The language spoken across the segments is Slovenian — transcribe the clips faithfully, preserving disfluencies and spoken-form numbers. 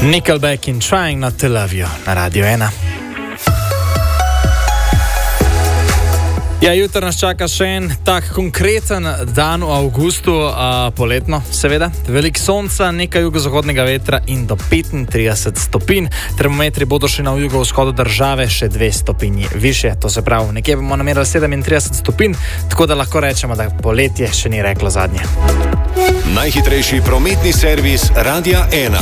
Nickelback in Trying Not to Love You na Radio ena. Ja, jutri nas čaka še en tak konkreten dan v avgustu, uh, poletno, seveda. Veliko sonca, nekaj jugozahodnega vetra in do petintrideset stopinj. Termometri bodo šli na jugovzhodu države še dve stopinji više. To se pravi, nekje bomo namerili sedemintrideset stopinj, tako da lahko rečemo, da poletje še ni reklo zadnje. Najhitrejši prometni servis Radia ena.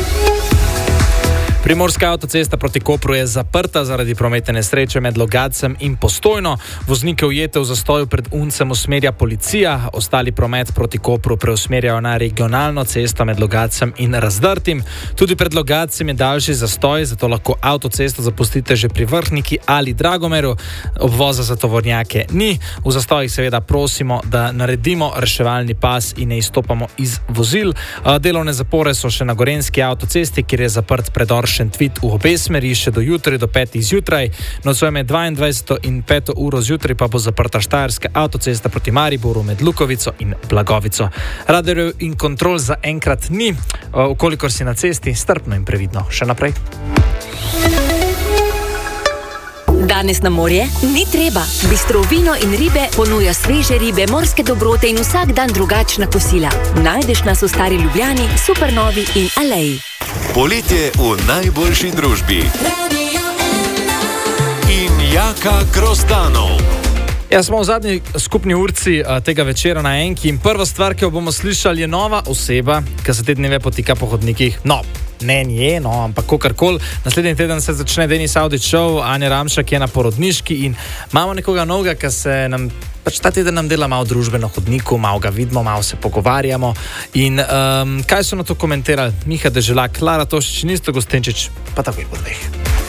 Primorska avtocesta proti Kopru je zaprta zaradi prometne nesreče med Logatcem in Postojno. Voznike ujete v zastoju pred Uncem usmerja policija, ostali promet proti Kopru preusmerjajo na regionalno cesto med Logatcem in Razdrtim. Tudi pred Logatcem je daljši zastoj, zato lahko avtocesto zapustite že pri Vrhniki ali Dragomeru. Obvoza za tovornjake ni. V zastojih seveda prosimo, da naredimo reševalni pas in ne izstopamo iz vozil. Delovne zapore so še na Gorenjski avtocesti, kjer je zaprt predor Šentvid v obe smeri še do jutri, do petih zjutraj. Nocoj med dvaindvajseto in peto uro zjutraj pa bo zaprta Štajerska avtocesta proti Mariboru med Lukovico in Blagovico. Radarjev in kontrol za enkrat ni, ukolikor si na cesti, strpno in previdno. Še naprej. Danes na morje ni treba. Bistro vino in ribe ponuja sveže ribe, morske dobrote in vsak dan drugačna kosila. Najdeš nas v Stari Ljubljani, Supernovi in Aleji. Poletje v najboljši družbi. In Jaka Grozdanov. Ja, smo v zadnji skupni urci uh, tega večera na Enki in prva stvar, ki jo bomo slišali, je nova oseba, ki se te dneve potika po hodnikih. No, ne nje, no, ampak kakorkoli. Naslednji teden se začne Denis Audić Show, Anja Ramšak je na porodniški in imamo nekoga novega, ki se nam pač ta teden nam dela malo družbe na hodniku, malo ga vidimo, malo se pogovarjamo. In um, kaj so na to komentirali? Miha Deželak, Klara Tošič, Nisto Gostenčič, pa takoj po dveh.